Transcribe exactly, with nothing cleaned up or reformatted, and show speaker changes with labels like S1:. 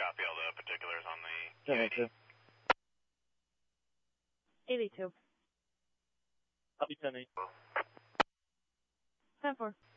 S1: copy all the particulars on the
S2: ten oh two.
S3: eighty-two.
S2: Copy ten eight.
S3: ten four.